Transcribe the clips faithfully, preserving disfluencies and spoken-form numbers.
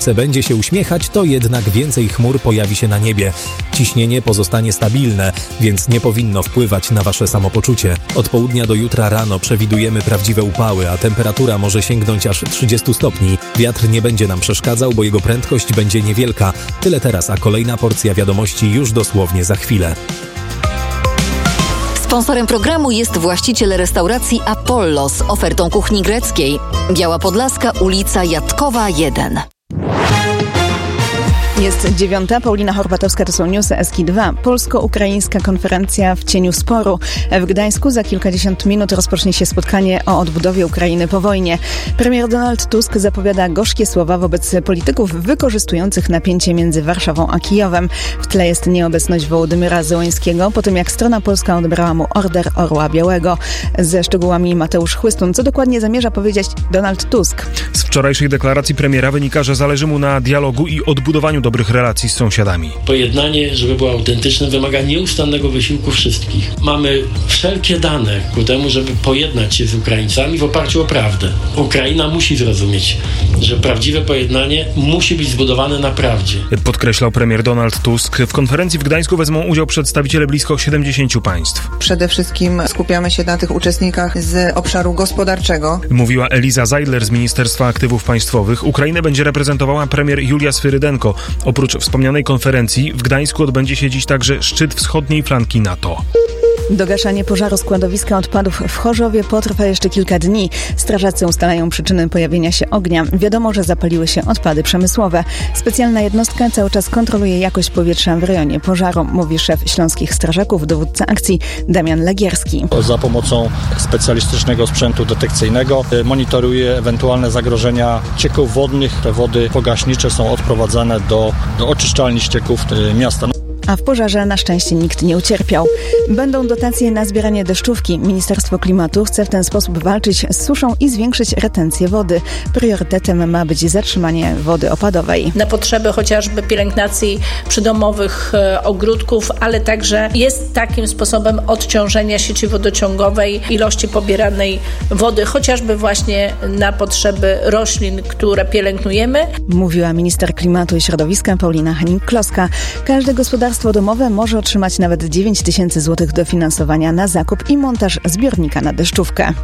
słońce będzie się uśmiechać, to jednak więcej chmur pojawi się na niebie. Ciśnienie pozostanie stabilne, więc nie powinno wpływać na wasze samopoczucie. Od południa do jutra rano przewidujemy prawdziwe upały, a temperatura może sięgnąć aż trzydziestu stopni. Wiatr nie będzie nam przeszkadzał, bo jego prędkość będzie niewielka. Tyle teraz, a kolejna porcja wiadomości już dosłownie za chwilę. Sponsorem programu jest właściciel restauracji Apollo z ofertą kuchni greckiej. Biała Podlaska, ulica Jatkowa jeden. Jest dziewiąta, Paulina Horbatowska, to są newsy S K dwa. Polsko-ukraińska konferencja w cieniu sporu. W Gdańsku za kilkadziesiąt minut rozpocznie się spotkanie o odbudowie Ukrainy po wojnie. Premier Donald Tusk zapowiada gorzkie słowa wobec polityków wykorzystujących napięcie między Warszawą a Kijowem. W tle jest nieobecność Wołodymyra Zełenskiego, po tym jak strona polska odebrała mu Order Orła Białego. Ze szczegółami Mateusz Chłystun. Co dokładnie zamierza powiedzieć Donald Tusk? Z wczorajszej deklaracji premiera wynika, że zależy mu na dialogu i odbudowaniu dobrych relacji z sąsiadami. Pojednanie, żeby było autentyczne, wymaga nieustannego wysiłku wszystkich. Mamy wszelkie dane ku temu, żeby pojednać się z Ukraińcami w oparciu o prawdę. Ukraina musi zrozumieć, że prawdziwe pojednanie musi być zbudowane na prawdzie. Podkreślał premier Donald Tusk. W konferencji w Gdańsku wezmą udział przedstawiciele blisko siedemdziesięciu państw. Przede wszystkim skupiamy się na tych uczestnikach z obszaru gospodarczego. Mówiła Eliza Zajdler z Ministerstwa Aktywów Państwowych. Ukrainę będzie reprezentowała premier Julia Swyrydenko. Oprócz wspomnianej konferencji w Gdańsku odbędzie się dziś także szczyt wschodniej flanki NATO. Dogaszanie pożaru składowiska odpadów w Chorzowie potrwa jeszcze kilka dni. Strażacy ustalają przyczyny pojawienia się ognia. Wiadomo, że zapaliły się odpady przemysłowe. Specjalna jednostka cały czas kontroluje jakość powietrza w rejonie pożaru, mówi szef Śląskich Strażaków, dowódca akcji Damian Legierski. Za pomocą specjalistycznego sprzętu detekcyjnego monitoruje ewentualne zagrożenia cieków wodnych. Te wody pogaśnicze są odprowadzane do, do oczyszczalni ścieków miasta. A w pożarze na szczęście nikt nie ucierpiał. Będą dotacje na zbieranie deszczówki. Ministerstwo Klimatu chce w ten sposób walczyć z suszą i zwiększyć retencję wody. Priorytetem ma być zatrzymanie wody opadowej. Na potrzeby chociażby pielęgnacji przydomowych ogródków, ale także jest takim sposobem odciążenia sieci wodociągowej, ilości pobieranej wody, chociażby właśnie na potrzeby roślin, które pielęgnujemy. Mówiła minister klimatu i środowiska Paulina Henning-Kloska. Każde gospodarstwo domowe może otrzymać nawet dziewięć tysięcy złotych dofinansowania na zakup i montaż zbiornika na deszczówkę.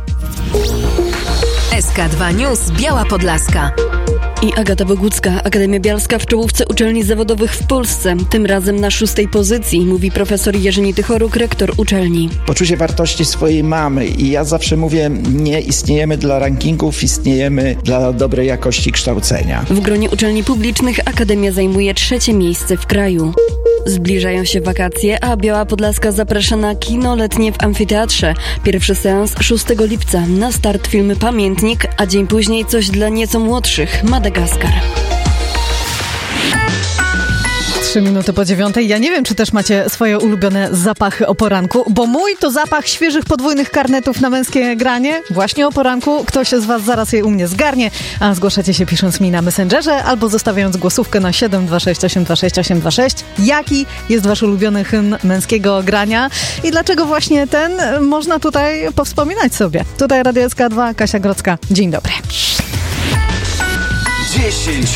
S K dwa News Biała Podlaska. I Agata Bogucka. Akademia Bialska w czołówce uczelni zawodowych w Polsce. Tym razem na szóstej pozycji, mówi profesor Jerzy Nitychoruk, rektor uczelni. Poczucie wartości swojej mamy i ja zawsze mówię, nie istniejemy dla rankingów, istniejemy dla dobrej jakości kształcenia. W gronie uczelni publicznych Akademia zajmuje trzecie miejsce w kraju. Zbliżają się wakacje, a Biała Podlaska zaprasza na kino letnie w amfiteatrze. Pierwszy seans szóstego lipca. Na start filmy Pamiętnik, a dzień później coś dla nieco młodszych. Madagaskar. Trzy minuty po dziewiątej. Ja nie wiem, czy też macie swoje ulubione zapachy o poranku, bo mój to zapach świeżych podwójnych karnetów na męskie granie. Właśnie o poranku. Ktoś z was zaraz je u mnie zgarnie, a zgłaszacie się pisząc mi na Messengerze albo zostawiając głosówkę na siedem dwa sześć osiem dwa sześć osiem dwa sześć. Jaki jest wasz ulubiony hymn męskiego grania i dlaczego właśnie ten można tutaj powspominać sobie. Tutaj Radio S K dwa, Kasia Grodzka. Dzień dobry. dziesięć